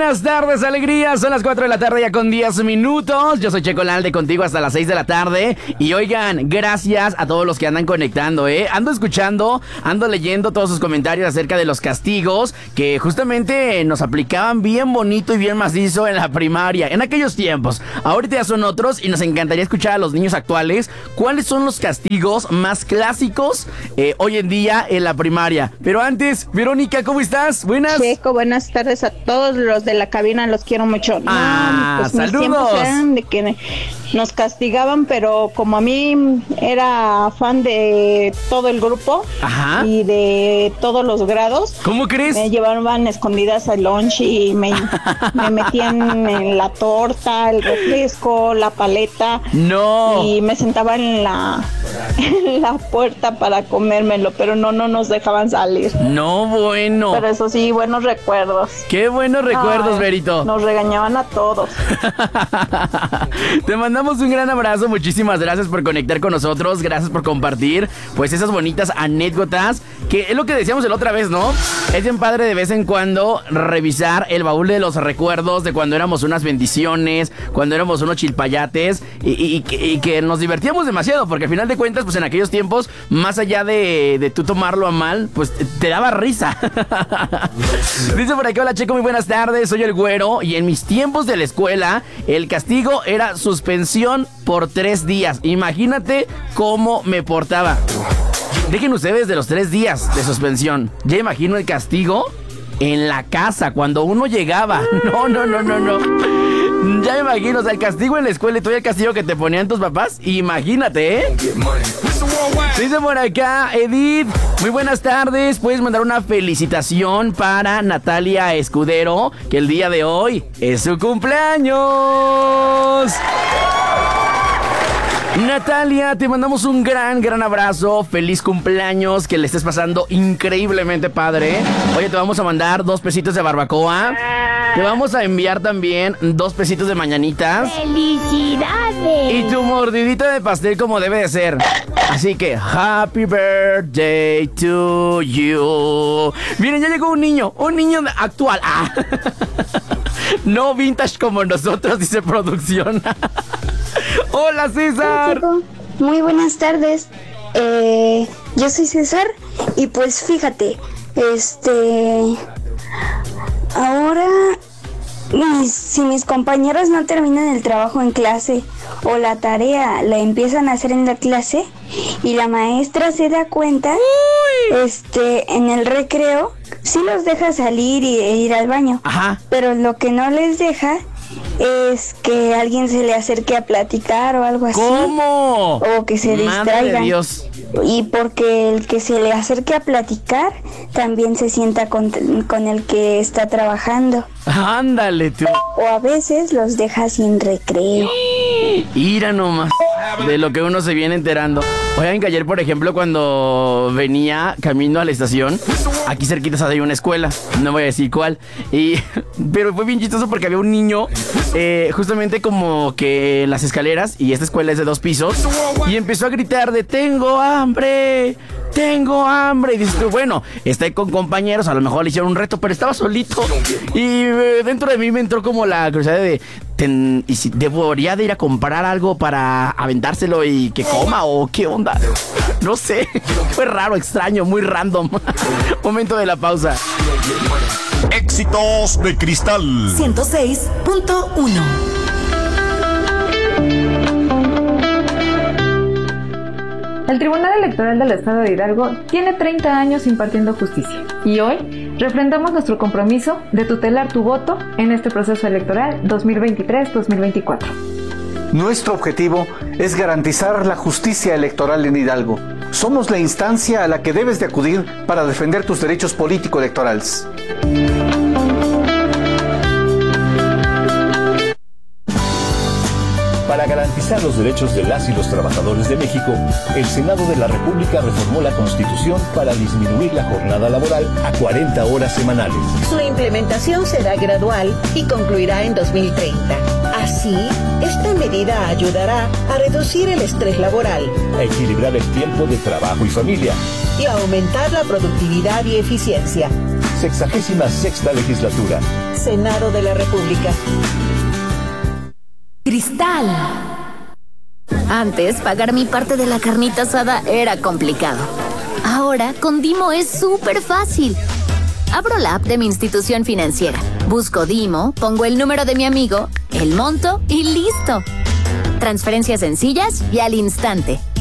buenas tardes, alegría. Son las 4 de la tarde ya con 10 minutos. Yo soy Checo Lalde, contigo hasta las 6 de la tarde. Y oigan, gracias a todos los que andan conectando, Ando escuchando, ando leyendo todos sus comentarios acerca de los castigos que justamente nos aplicaban bien bonito y bien macizo en la primaria, en aquellos tiempos. Ahorita ya son otros y nos encantaría escuchar a los niños actuales cuáles son los castigos más clásicos hoy en día en la primaria. Pero antes, Verónica, ¿cómo estás? Buenas. Checo, buenas tardes a todos los de la cabina, los quiero mucho. Pues mis tiempos eran de que nos castigaban, pero como a mí era fan de todo el grupo. Ajá. Y de todos los grados. ¿Cómo crees? Me llevaban escondidas al lunch y me metían en la torta, el refresco, la paleta. No. Y me sentaba en la puerta para comérmelo, pero no nos dejaban salir. No, bueno. Pero eso sí, buenos recuerdos. Qué buenos recuerdos, Verito. Nos regañaban a todos. Te mandamos un gran abrazo. Muchísimas gracias por conectar con nosotros. Gracias por compartir, pues, esas bonitas anécdotas. Que es lo que decíamos la otra vez, ¿no? Es bien padre de vez en cuando revisar el baúl de los recuerdos de cuando éramos unas bendiciones, cuando éramos unos chilpayates y que nos divertíamos demasiado, porque al final de cuentas, pues en aquellos tiempos, más allá de tú tomarlo a mal, pues te daba risa. Dice por aquí: hola Checo, muy buenas tardes, soy el Güero y en mis tiempos de la escuela el castigo era suspensión por 3 días. Imagínate cómo me portaba. Dejen ustedes de los 3 días de suspensión. Ya imagino el castigo en la casa cuando uno llegaba. No. Ya me imagino, o sea, el castigo en la escuela y todo el castigo que te ponían tus papás. Imagínate, Dice por acá Edith: muy buenas tardes, puedes mandar una felicitación para Natalia Escudero, que el día de hoy es su cumpleaños. Natalia, te mandamos un gran abrazo. Feliz cumpleaños, que le estés pasando increíblemente padre. Oye, te vamos a mandar 2 pesitos de barbacoa. Te vamos a enviar también 2 pesitos de mañanitas. ¡Felicidades! Y tu mordidita de pastel como debe de ser. Así que, happy birthday to you. Miren, ya llegó un niño actual. No vintage como nosotros, dice producción. Hola, César. Muy buenas tardes. Yo soy César y pues fíjate, ahora si mis compañeros no terminan el trabajo en clase o la tarea la empiezan a hacer en la clase y la maestra se da cuenta, en el recreo sí los deja salir e ir al baño. Ajá. Pero lo que no les deja es que alguien se le acerque a platicar o algo así. ¿Cómo? O que se distraigan. Madre de Dios. Y porque el que se le acerque a platicar también se sienta con el que está trabajando. Ándale tú. O a veces los deja sin recreo. Ira nomás de lo que uno se viene enterando. Oigan que ayer, por ejemplo, cuando venía camino a la estación, aquí cerquitas hay una escuela, no voy a decir cuál, pero fue bien chistoso porque había un niño justamente como que en las escaleras, y esta escuela es de 2 pisos, y empezó a gritar de tengo hambre, y dices tú, bueno, está ahí con compañeros, a lo mejor le hicieron un reto, pero estaba solito, y dentro de mí me entró como la curiosidad y si debería de ir a comprar algo para aventárselo y que coma, o qué onda. No sé, fue raro, extraño, muy random. Momento de la pausa. Éxitos de Cristal 106.1. El Tribunal Electoral del Estado de Hidalgo tiene 30 años impartiendo justicia y hoy refrendamos nuestro compromiso de tutelar tu voto en este proceso electoral 2023-2024. Nuestro objetivo es garantizar la justicia electoral en Hidalgo. Somos la instancia a la que debes de acudir para defender tus derechos político-electorales. Para garantizar los derechos de las y los trabajadores de México, el Senado de la República reformó la Constitución para disminuir la jornada laboral a 40 horas semanales. Su implementación será gradual y concluirá en 2030. Así, esta medida ayudará a reducir el estrés laboral, a equilibrar el tiempo de trabajo y familia y a aumentar la productividad y eficiencia. 66ª legislatura. Senado de la República. Cristal. Antes, pagar mi parte de la carnita asada era complicado. Ahora, con Dimo es súper fácil. Abro la app de mi institución financiera, busco Dimo, pongo el número de mi amigo, el monto y listo. Transferencias sencillas y al instante.